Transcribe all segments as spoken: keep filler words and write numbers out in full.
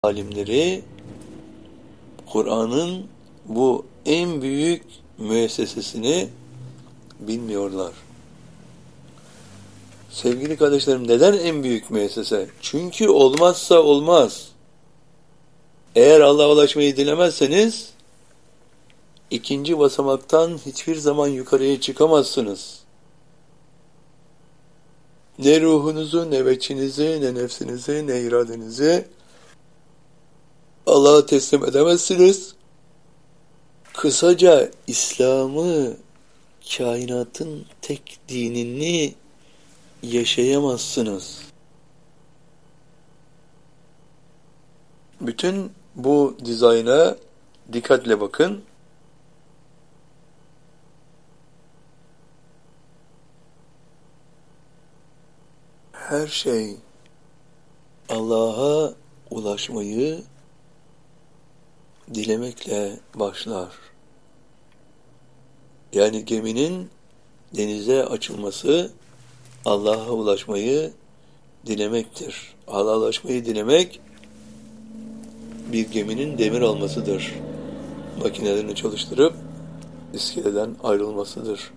alimleri Kur'an'ın bu en büyük müessesesini bilmiyorlar. Sevgili kardeşlerim, neden en büyük müessese? Çünkü olmazsa olmaz. Eğer Allah'a ulaşmayı dilemezseniz ikinci basamaktan hiçbir zaman yukarıya çıkamazsınız. Ne ruhunuzu, ne veçinizi, ne nefsinizi, ne iradenizi Allah'a teslim edemezsiniz. Kısaca İslam'ı, kainatın tek dinini yaşayamazsınız. Bütün bu dizayna dikkatle bakın. Her şey Allah'a ulaşmayı dilemekle başlar. Yani geminin denize açılması Allah'a ulaşmayı dilemektir. Allah'a ulaşmayı dilemek bir geminin demir almasıdır. Makinelerini çalıştırıp iskeleden ayrılmasıdır.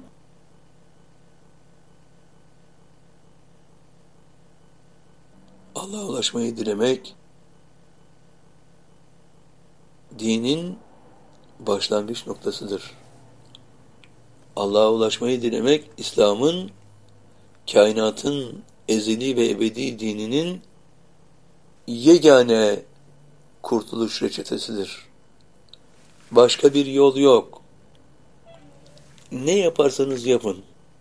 Allah'a ulaşmayı dilemek dinin başlangıç noktasıdır. Allah'a ulaşmayı dilemek İslam'ın, kainatın ezeli ve ebedi dininin yegane kurtuluş reçetesidir. Başka bir yol yok. Ne yaparsanız yapın,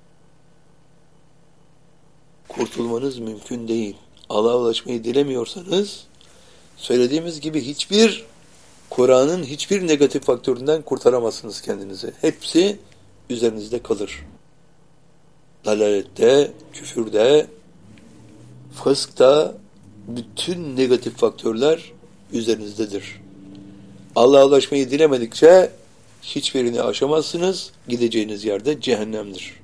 kurtulmanız mümkün değil. Allah'a ulaşmayı dilemiyorsanız, söylediğimiz gibi hiçbir Kur'an'ın hiçbir negatif faktöründen kurtaramazsınız kendinizi. Hepsi üzerinizde kalır. Dalalette, küfürde, fıskta bütün negatif faktörler üzerinizdedir. Allah'a ulaşmayı dilemedikçe hiçbirini aşamazsınız. Gideceğiniz yerde cehennemdir.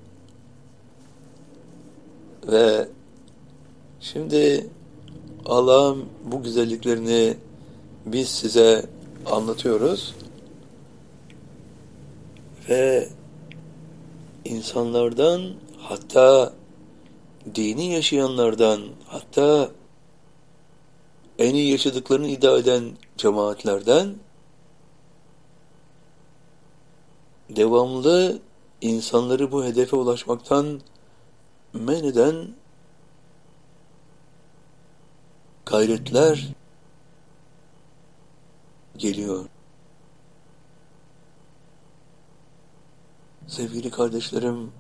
Ve şimdi Allah'ın bu güzelliklerini biz size anlatıyoruz ve insanlardan, hatta dini yaşayanlardan, hatta en iyi yaşadıklarını iddia eden cemaatlerden devamlı insanları bu hedefe ulaşmaktan men eden gayretler geliyor. Sevgili kardeşlerim,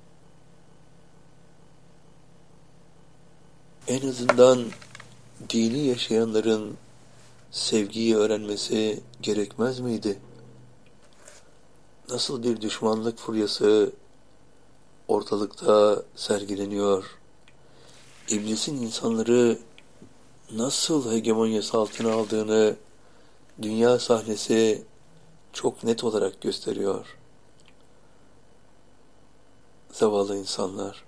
en azından dini yaşayanların sevgiyi öğrenmesi gerekmez miydi? Nasıl bir düşmanlık furyası ortalıkta sergileniyor? İblisin insanları nasıl hegemonyası altına aldığını dünya sahnesi çok net olarak gösteriyor. Zavallı insanlar.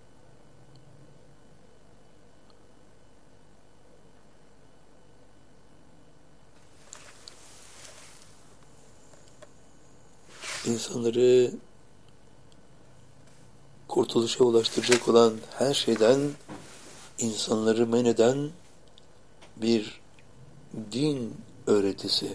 İnsanları kurtuluşa ulaştıracak olan her şeyden insanları men eden bir din öğretisi.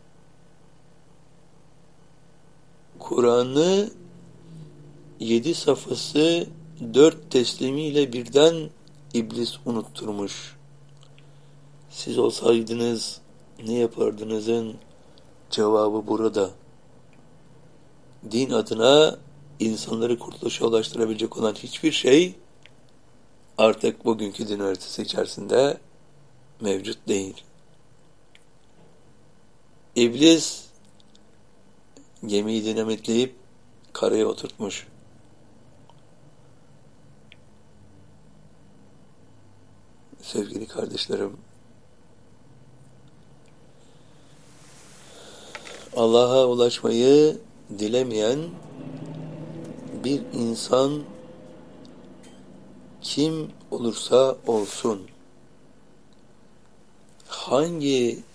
Kur'an'ı yedi safhası dört teslimiyle birden iblis unutturmuş. Siz olsaydınız ne yapardınızın cevabı burada. Din adına insanları kurtuluşa ulaştırabilecek olan hiçbir şey artık bugünkü din öğretisi içerisinde mevcut değil. İblis gemiyi dinamitleyip karaya oturtmuş. Sevgili kardeşlerim, Allah'a ulaşmayı dilemeyen bir insan kim olursa olsun, hangi